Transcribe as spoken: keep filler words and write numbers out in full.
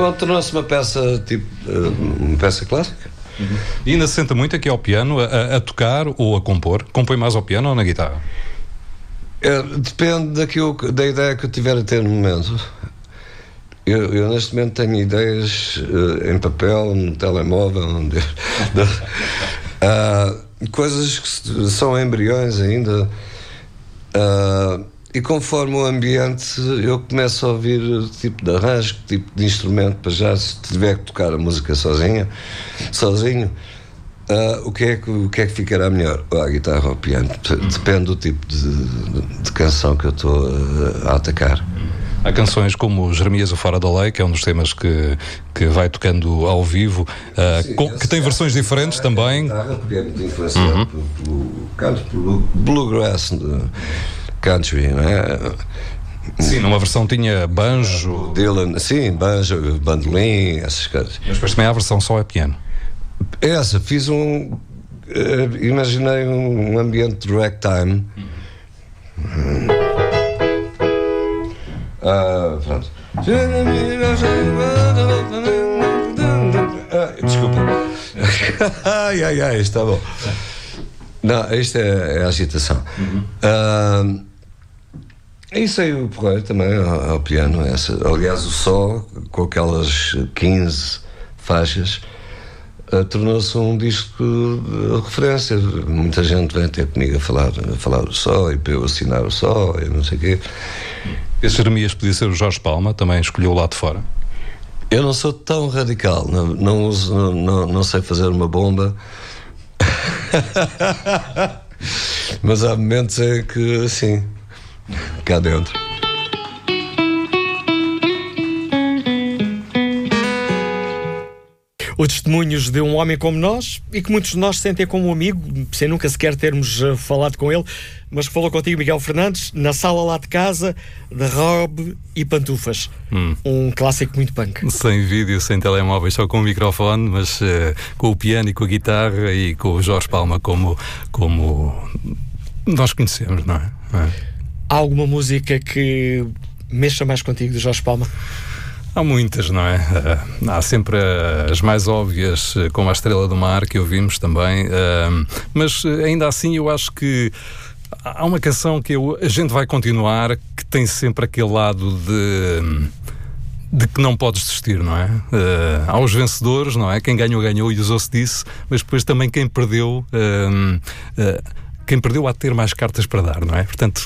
bom, tornou-se uma peça tipo uma peça clássica. Uhum. E ainda se senta muito aqui ao piano a, a tocar ou a compor? Compõe mais ao piano ou na guitarra? É, depende daquilo, da ideia que eu tiver a ter no momento. Eu, eu neste momento tenho ideias uh, em papel, no telemóvel, onde, uh, coisas que são embriões ainda, uh, e conforme o ambiente eu começo a ouvir o tipo de arranjo, tipo de instrumento, para já, se tiver que tocar a música sozinha, sozinho, uh, o, que é que, o que é que ficará melhor? Ou a guitarra ou o piano, depende do tipo de, de, de canção que eu estou a, a atacar. Há canções como Jeremias o Fora da Lei, que é um dos temas que, que vai tocando ao vivo, uh, Sim, com, que tem versões diferentes também. Guitarra, porque é muito influenciado uhum. pelo, pelo canto, pelo bluegrass, country, não é? Sim, numa versão tinha banjo. Dylan, sim, banjo, bandolim, essas coisas. Mas depois também há a versão só é piano. Essa, fiz um. Uh, imaginei um ambiente de ragtime. Uhum. Ah, pronto. Ah, desculpa. Ai, ai, ai, está bom. Não, isto é, é agitação. Uhum. Ah, isso aí, o porreiro também ao, ao piano. Essa. Aliás, o Só, com aquelas quinze faixas, uh, tornou-se um disco de referência. Muita gente vem ter comigo a falar, a falar do Só e para eu assinar o Só e não sei o quê. Esse Jeremias podia ser o Jorge Palma, também escolheu o lado de fora. Eu não sou tão radical, não, não, uso, não, não, não sei fazer uma bomba. Mas há momentos em que, assim, cá dentro. Os testemunhos de um homem como nós e que muitos de nós sentem como um amigo, sem nunca sequer termos uh, falado com ele, mas que falou contigo, Miguel Fernandes, na sala lá de casa, de robe e pantufas. Hum. Um clássico muito punk. Sem vídeo, sem telemóveis, só com o microfone, mas uh, com o piano e com a guitarra e com o Jorge Palma como, como nós conhecemos, não é? é? Há alguma música que mexa mais contigo do Jorge Palma? Há muitas, não é? Uh, há sempre uh, as mais óbvias, uh, como a Estrela do Mar, que ouvimos também, uh, mas uh, ainda assim eu acho que há uma canção que eu, a gente vai continuar, que tem sempre aquele lado de, de que não podes desistir, não é? Uh, há os vencedores, não é? Quem ganhou, ganhou, e usou-se disso, mas depois também quem perdeu, uh, uh, quem perdeu há de ter mais cartas para dar, não é? Portanto,